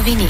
новини.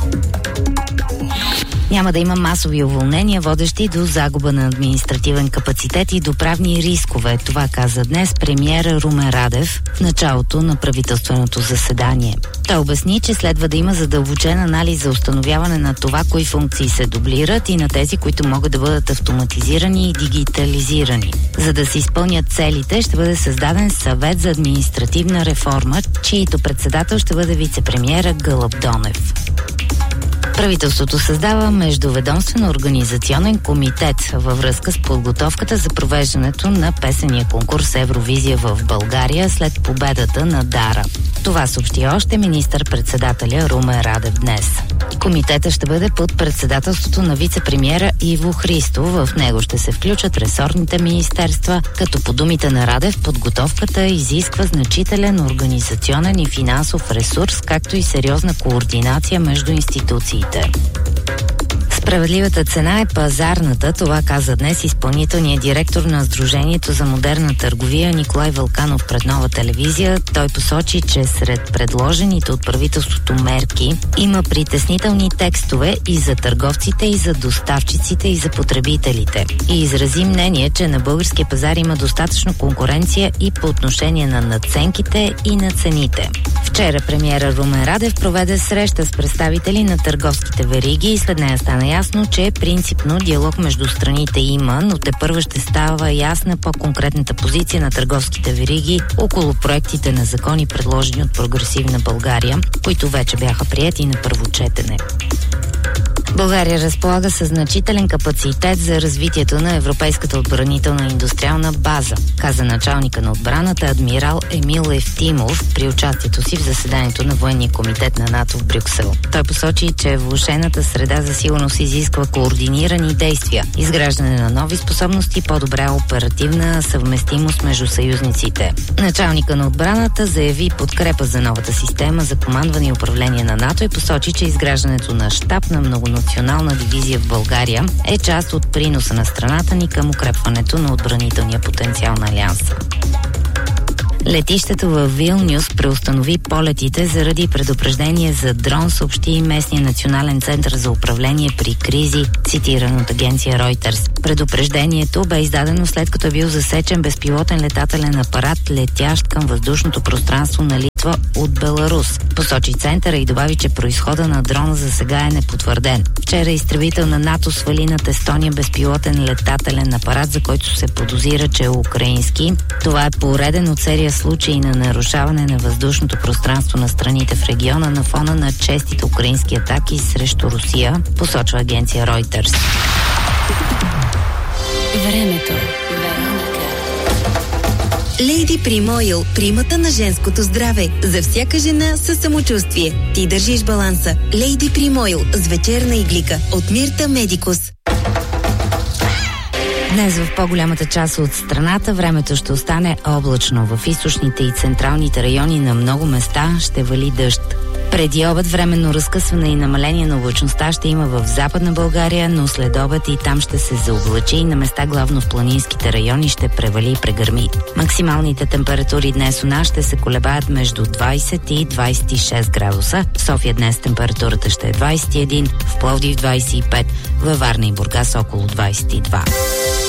Няма да има масови уволнения, водещи до загуба на административен капацитет и до правни рискове. Това каза днес премиера Румен Радев в началото на правителственото заседание. Той обясни, че следва да има задълбочен анализ за установяване на това, кои функции се дублират и на тези, които могат да бъдат автоматизирани и дигитализирани. За да се изпълнят целите, ще бъде създаден съвет за административна реформа, чието председател ще бъде вицепремиера Гълъб Донев. Правителството създава междуведомствен организационен комитет във връзка с подготовката за провеждането на песения конкурс Евровизия в България след победата на Дара. Това съобщи още министър-председателя Румен Радев днес. Комитетът ще бъде под председателството на вице-премиера Иво Христов. В него ще се включат ресорните министерства, като по думите на Радев подготовката изисква значителен организационен и финансов ресурс, както и сериозна координация между институциите. Справедливата цена е пазарната, това каза днес изпълнителният директор на Сдружението за модерна търговия Николай Вълканов пред Нова телевизия. Той посочи, че сред предложените от правителството мерки има притеснителни текстове и за търговците, и за доставчиците, и за потребителите. И изрази мнение, че на българския пазар има достатъчно конкуренция и по отношение на надценките и на цените. Вчера премиера Румен Радев проведе среща с представители на търговските вериги и след нея стана ясно, че принципно диалог между страните има, но тепърва ще става ясна по-конкретната позиция на търговските вериги около проектите на закони, предложени от Прогресивна България, които вече бяха приети на първо четене. България разполага със значителен капацитет за развитието на европейската отбранителна индустриална база, каза началника на отбраната адмирал Емил Евтимов при участието си в заседанието на Военния комитет на НАТО в Брюксел. Той посочи, че влошената среда за сигурност изисква координирани действия, изграждане на нови способности, по-добра оперативна съвместимост между съюзниците. Началника на отбраната заяви подкрепа за новата система за командване и управление на НАТО и посочи, че изграждането на щаб на многонационална дивизия в България е част от приноса на страната ни към укрепването на отбранителния потенциал на Алианса. Летището във Вилнюс преустанови полетите заради предупреждение за дрон, съобщи местния национален център за управление при кризи, цитиран от агенция Reuters. Предупреждението бе издадено след като е бил засечен безпилотен летателен апарат, летящ към въздушното пространство на Литва от Беларус. Посочи центъра и добави, че произхода на дрона за сега е непотвърден. Вчера изтребител на НАТО свали над Естония безпилотен летателен апарат, за който се подозира, че е украински. Това е пореден от серия случаи на нарушаване на въздушното пространство на страните в региона на фона на честите украински атаки срещу Русия, посочва агенция Reuters. Времето. Лейди Прим Ойл, примата на женското здраве. За всяка жена със самочувствие. Ти държиш баланса. Лейди Прим Ойл с вечерна иглика от Мирта Медикус. Днес в по-голямата част от страната времето ще остане облачно. В източните и централните райони на много места ще вали дъжд. Преди обед временно разкъсване и намаление на облачността ще има в Западна България, но след обед и там ще се заоблачи и на места главно в планинските райони ще превали и прегърми. Максималните температури днес у нас ще се колебаят между 20 и 26 градуса. В София днес температурата ще е 21, в Пловдив 25, във Варна и Бургас около 22.